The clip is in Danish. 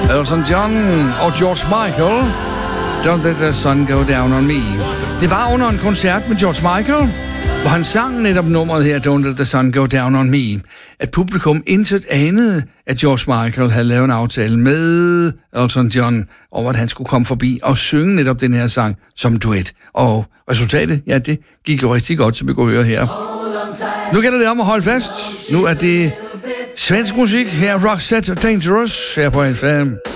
Elton John og George Michael. Don't Let the Sun Go Down on Me. Det var under en koncert med George Michael, hvor han sang netop nummeret her, Don't Let the Sun Go Down on Me, at publikum intet anede, at George Michael havde lavet en aftale med Elton John om, at han skulle komme forbi og synge netop den her sang som duet. Og resultatet, ja, det gik jo rigtig godt, som vi kunne høre her. Nu gælder det om at holde fast. Nu er det svensk musik her, Roxette Dangerous, her på FM.